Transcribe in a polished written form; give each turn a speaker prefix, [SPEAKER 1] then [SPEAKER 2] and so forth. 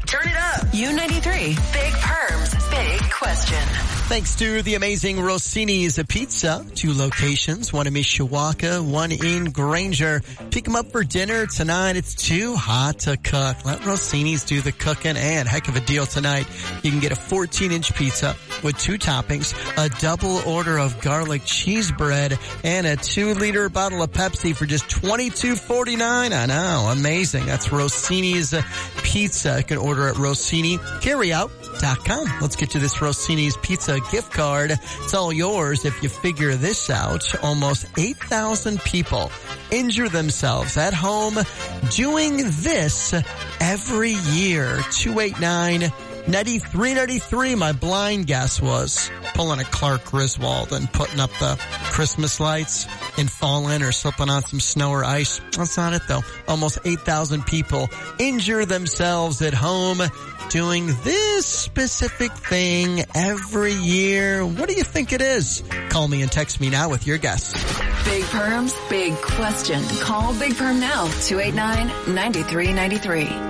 [SPEAKER 1] Turn it up.
[SPEAKER 2] U93. Big Perms, big question.
[SPEAKER 3] Thanks to the amazing Rossini's Pizza. 2 locations, one in Mishawaka, one in Granger. Pick them up for dinner tonight. It's too hot to cook. Let Rossini's do the cooking, and heck of a deal tonight. You can get a 14-inch pizza with 2 toppings, a double order of garlic cheese bread, and a 2-liter bottle of Pepsi for just $22.49. I know, amazing. That's Rossini's Pizza. You can order at RossiniCarryout.com. Let's get to this Rossini's Pizza gift card. It's all yours if you figure this out. Almost 8,000 people injure themselves at home doing this every year. 289-9393. My blind guess was pulling a Clark Griswold and putting up the Christmas lights and falling or slipping on some snow or ice. That's not it though. Almost 8,000 people injure themselves at home doing this specific thing every year. What do you think it is? Call me and text me now with your guess.
[SPEAKER 2] Big Perms, big question. Call Big Perm now, 289-9393.